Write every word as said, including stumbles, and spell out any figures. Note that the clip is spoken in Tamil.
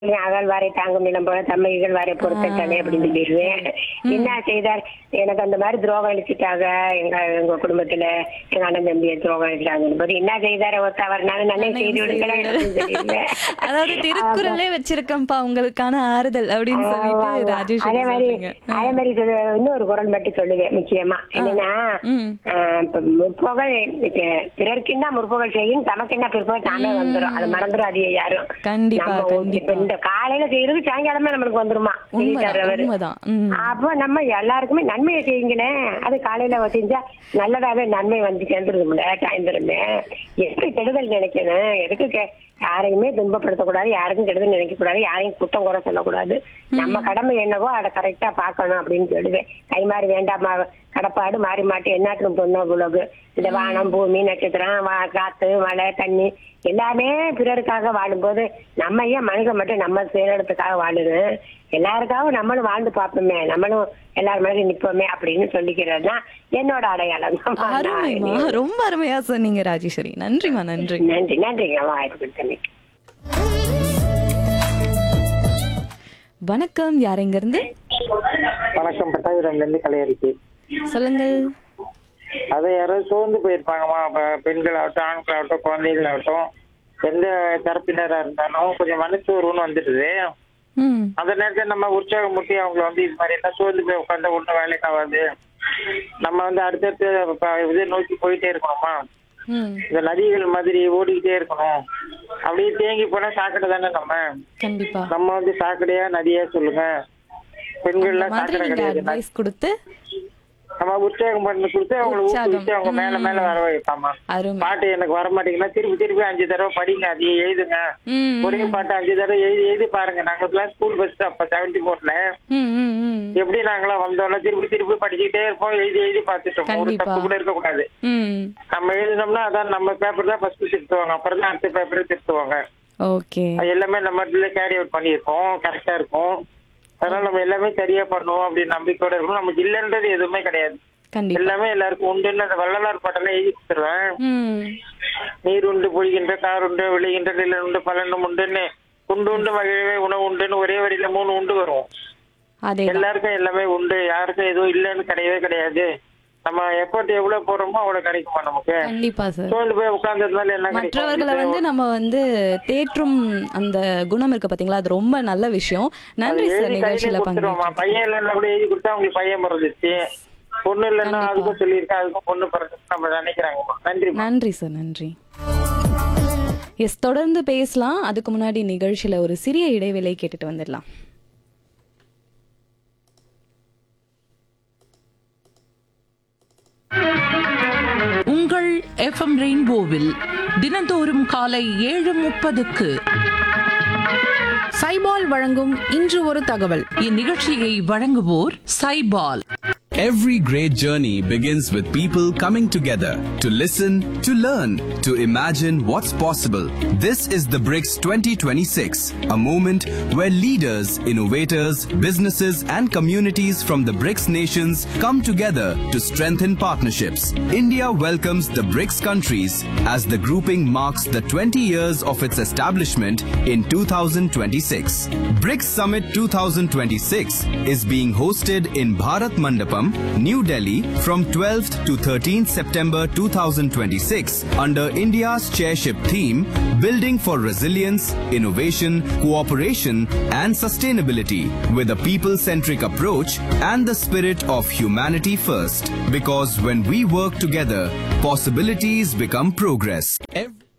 அகல் வாரை தாங்கும் இடம் போல தம்மைகள் வாரை பொறுத்தே அப்படின்னு சொல்லிடுவேன். என்ன செய்தார், எனக்கு அந்த மாதிரி துரோகம் அளிச்சுட்டாங்க, எங்க எங்க குடும்பத்துல எங்க அண்ணன் தம்பியை துரோகம் அளிச்சாங்க போது என்ன செய்தார் அவர் நானும் நல்ல செய்தி விடுங்களேன். அதாவது திருக்குறளே வச்சிருக்கேன்ப்பா உங்களுக்கான ஆறுதல் அப்படின்னு சொல்லிட்டு ராஜேஷ் அதே மாதிரி அதே மாதிரி சொல்லு- இன்னொரு குரல் மட்டும் சொல்லுவேன் முக்கியமா. என்னன்னா ஆஹ் இப்ப முற்பகல் பிறருக்கு என்ன முற்பகல் செய்யும், தமக்கு என்ன பிற்பகல் தானே வந்துடும். அது மறந்துடும் அது யாரும். கண்டிப்பா நம்ம இப்ப கண்டிப்பா இந்த காலையில செய்யறது சாயங்காலமே நம்மளுக்கு வந்துருமா உண்மைதான் அவரு. உண்மைதான் ம். அப்போ நம்ம எல்லாருக்குமே நன்மையை செய்யுங்களேன். அது காலையில செஞ்சா நல்லதாவே நன்மை வந்து சேர்ந்துருக்கும்ல சாயந்தரமே. எப்படி கெடுதல் நினைக்கணும், எதுக்கு கெ- யாரையுமே துன்பப்படுத்தக்கூடாது, யாருக்கும் கெடுதல் நினைக்க கூடாது, யாரையும் குற்றம் குறை சொல்லக்கூடாது. நம்ம கடமை என்னவோ அதை கரெக்டா பார்க்கணும் அப்படின்னு சொல்லுவேன். கை மாறி வேண்டாமா கடப்பாடு மாறி மாட்டு என்னாட்டும் பொண்ணு உலகு. இந்த வானம் பூமி நட்சத்திரம் வா காத்து மழை தண்ணி எல்லாமே பிறருக்காக வாழும்போது நம்ம ஏன் மனிதன் மட்டும் நம்ம சுயநலத்துக்காக வாழுது, எல்லாருக்காகவும் நம்மளும் வாழ்ந்து பார்ப்போமே, நம்மளும் எல்லாரும் மாதிரி நிப்போமே அப்படின்னு சொல்லிக்கிறது தான் என்னோட அடையாளம். அருமைமா, ரொம்ப அருமையா சொன்னீங்க ராஜேஸ்வரி. நன்றிமா நன்றி. நன்றி நன்றிங்க வாய்ப்பு கொடுத்தீங்க. வணக்கம், யார் எங்க இருந்து? வணக்கம், பட்டாபிராம்ல இருந்து கலையரிசி. சொல்லுங்க. அதை யாராவது சோர்ந்து போயிருப்பாங்கம்மா. அப்ப பெண்கள் ஆகட்டும், ஆண்கள் ஆகட்டும், குழந்தைகள் ஆகட்டும், எந்த தரப்பினரா இருந்தாலும் கொஞ்சம் மனசோர்வுன்னு வந்துடுது. ம் அந்த நேரத்தில் நம்ம உற்சாகம் முட்டி அவங்களை வந்து இது மாதிரி என்ன சோர்ந்து போய் உட்காந்து ஒன்றும் வேலைக்கு ஆகாது, நம்ம வந்து அடுத்தடுத்து ப- இதை நோக்கி போயிட்டே இருக்கணுமா, ம் இந்த நதிகள் மாதிரி ஓடிக்கிட்டே இருக்கணும். அப்படியே தேங்கி போனா சாக்கடை தானே. நம்ம கண்டிப்பா நம்ம வந்து சாக்கடையா நதியா சொல்லுங்க. பெண்கள் எல்லாம் மாதிரி சாக்கடை நீங்க கிடையாது. அட்வைஸ் கொடுத்து நம்ம உற்சாகம் பண்ணி கொடுத்து அவங்களை உற்சாகம். ஊக்குவிச்சு அவங்க மேல மேல வர வைப்பாமா. அருமை. பாட்டு எனக்கு வர மாட்டேங்குன்னா திருப்பி திருப்பி அஞ்சு தடவை படிங்க, அதையே எழுதுங்க. ம் ஒரே பாட்டு அஞ்சு தடவை எழுதி எழுதி பாருங்க. நாங்க ஸ்கூல் பஸ் அப்ப செவன்டி போர்ல ம் ம் ம் எப்படி நாங்களாம் வந்தோம்னா திருப்பி திருப்பி படிச்சுக்கிட்டே இருப்போம், எழுதி எழுதி பார்த்துட்டோம். ஒரு கண்டிப்பா. தப்பு கூட இருக்க கூடாது. ம் நம்ம எழுதினோம்னா அதான் நம்ம பேப்பர் தான் ஃபர்ஸ்ட் திருத்துவாங்க, அப்புறம் தான் அடுத்த பேப்பரே திருத்துவாங்க. ஓகே. அது எல்லாமே நம்ம இதுல கேரி அவுட் பண்ணியிருக்கோம், கரெக்டா இருக்கும். அதனால நம்ம எல்லாமே சரியா பண்ணுவோம் அப்படின்னு நம்பிக்கையோட இருக்கணும். நமக்கு இல்லைன்றது எதுவுமே கிடையாது, கண்டிப்பா. எல்லாமே எல்லாருக்கும் உண்டுன்னு அந்த வள்ளலார் பாட்டெல்லாம் எழுதி கொடுத்துருவேன். ம் நீர் உண்டு பொழிகின்ற கார் உண்டு விளைகின்ற நிலம் உண்டு பலனும் உண்டுன்னு உண்டு உண்டு மகிழவே உணவு உண்டுன்னு ஒரே வரியில மூணு உண்டு வரும். அதே எல்லாருக்கும் எல்லாமே உண்டு, யாருக்கும் எதுவும் இல்லைன்னு கிடையவே கிடையாது. நம்ம எஃபர்ட் எவ்வளவு போடுறோமோ அவ்வளவு கிடைக்குமா நமக்கு. கண்டிப்பா சார். சோர்ந்து போய் உட்கார்ந்ததுனால என்ன மற்றவர்களை வந்து கிடைக்கும்? நம்ம வந்து தேற்றும் அந்த குணம் இருக்கு பாத்தீங்களா, அது ரொம்ப நல்ல விஷயம். நன்றி சார் எழுதி நிகழ்ச்சியில கையில கொடுத்துருவோமா. பங்கு. பையன் இல்லைன்னா கூட எழுதி கொடுத்தா அவங்களுக்கு பையன் பிறந்துச்சு, பொண்ணு இல்லைன்னா கண்டிப்பா. அதுக்கும் சொல்லியிருக்கேன், அதுக்கும் பொண்ணு பிறகு நம்ம நினைக்கிறாங்கம்மா. நன்றி. நன்றி சார் நன்றி. எஸ், தொடர்ந்து பேசலாம். அதுக்கு முன்னாடி நிகழ்ச்சியில ஒரு சிறிய இடைவேளை கேட்டுட்டு வந்துடலாம். உங்கள் எஃப்எம் ரெயின்போவில் தினந்தோறும் காலை ஏழு முப்பதுக்கு சைபால் வழங்கும் இன்று ஒரு தகவல். இந்நிகழ்ச்சியை வழங்குவோர் Saibol. Every great journey begins with people coming together to listen, to learn, to imagine what's possible. This is the BRICS twenty twenty-six, a moment where leaders, innovators, businesses and communities from the BRICS nations come together to strengthen partnerships. India welcomes the BRICS countries as the grouping marks the twenty years of its establishment in two thousand twenty-six. BRICS Summit twenty twenty-six is being hosted in Bharat Mandapam, New Delhi from twelfth to thirteenth September two thousand twenty-six under India's chairship theme Building for Resilience, Innovation, Cooperation and Sustainability with a people-centric approach and the spirit of humanity first. Because when we work together, possibilities become progress. Every